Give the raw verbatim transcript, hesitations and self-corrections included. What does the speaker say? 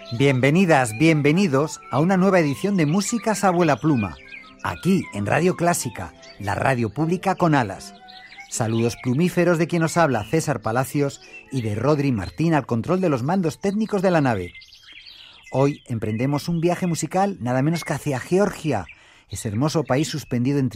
Bienvenidas, bienvenidos a una nueva edición de Músicas Abuela Pluma, aquí en Radio Clásica, la radio pública con alas. Saludos plumíferos de quien os habla, César Palacios, y de Rodri Martín al control de los mandos técnicos de la nave. Hoy emprendemos un viaje musical nada menos que hacia Georgia, ese hermoso país suspendido entre